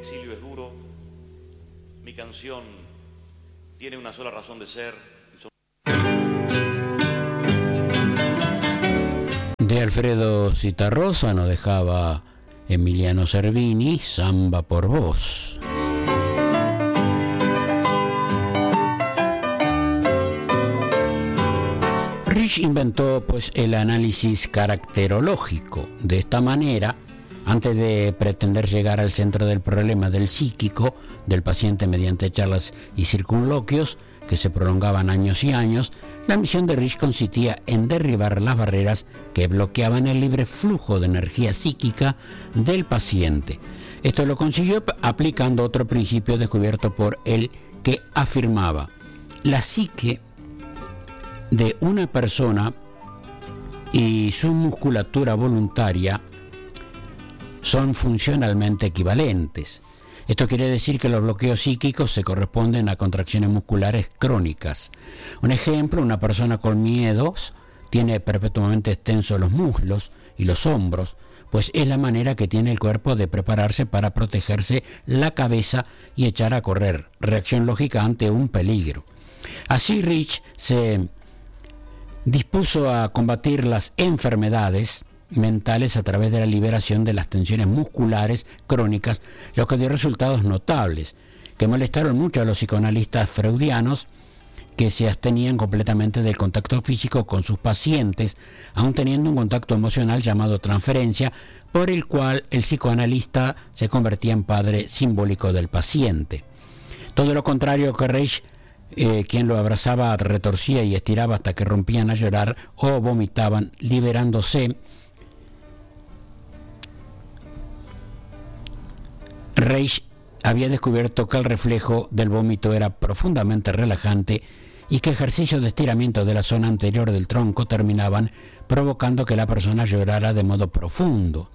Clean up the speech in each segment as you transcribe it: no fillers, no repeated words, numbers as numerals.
exilio es duro, mi canción tiene una sola razón de ser. De Alfredo Citarrosa nos dejaba Emiliano Cervini, Samba por vos. Rich inventó pues el análisis caracterológico. De esta manera, antes de pretender llegar al centro del problema del psíquico del paciente mediante charlas y circunloquios que se prolongaban años y años, la misión de Rich consistía en derribar las barreras que bloqueaban el libre flujo de energía psíquica del paciente. Esto lo consiguió aplicando otro principio descubierto por él, que afirmaba: la psique de una persona y su musculatura voluntaria son funcionalmente equivalentes. Esto quiere decir que los bloqueos psíquicos se corresponden a contracciones musculares crónicas. Un ejemplo: una persona con miedos tiene perpetuamente extensos los muslos y los hombros, pues es la manera que tiene el cuerpo de prepararse para protegerse la cabeza y echar a correr, reacción lógica ante un peligro. Así Rich se dispuso a combatir las enfermedades mentales a través de la liberación de las tensiones musculares crónicas, lo que dio resultados notables, que molestaron mucho a los psicoanalistas freudianos, que se abstenían completamente del contacto físico con sus pacientes, aun teniendo un contacto emocional llamado transferencia, por el cual el psicoanalista se convertía en padre simbólico del paciente. Todo lo contrario que Reich, quien lo abrazaba retorcía y estiraba hasta que rompían a llorar o vomitaban, liberándose. Reich había descubierto que el reflejo del vómito era profundamente relajante y que ejercicios de estiramiento de la zona anterior del tronco terminaban provocando que la persona llorara de modo profundo,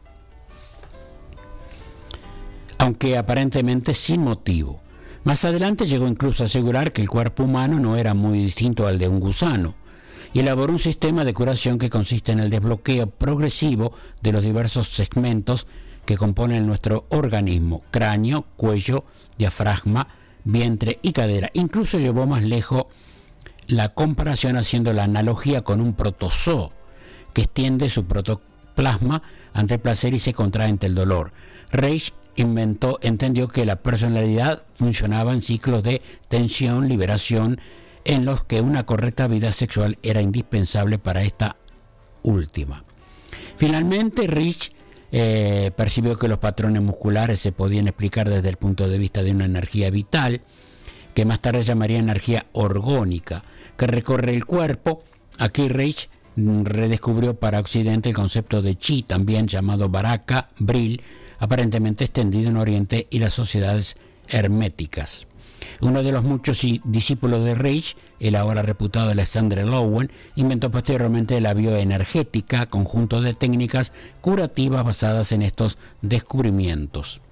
aunque aparentemente sin motivo. Más adelante llegó incluso a asegurar que el cuerpo humano no era muy distinto al de un gusano, y elaboró un sistema de curación que consiste en el desbloqueo progresivo de los diversos segmentos que componen nuestro organismo: cráneo, cuello, diafragma, vientre y cadera. Incluso llevó más lejos la comparación haciendo la analogía con un protozoo que extiende su protoplasma ante el placer y se contrae ante el dolor. Reich entendió que la personalidad funcionaba en ciclos de tensión, liberación, en los que una correcta vida sexual era indispensable para esta última. Finalmente, Rich percibió que los patrones musculares se podían explicar desde el punto de vista de una energía vital, que más tarde llamaría energía orgónica, que recorre el cuerpo. Aquí Reich redescubrió para Occidente el concepto de chi, también llamado baraka, bril, aparentemente extendido en Oriente y las sociedades herméticas. Uno de los muchos discípulos de Reich, el ahora reputado Alexander Lowen, inventó posteriormente la bioenergética, conjunto de técnicas curativas basadas en estos descubrimientos.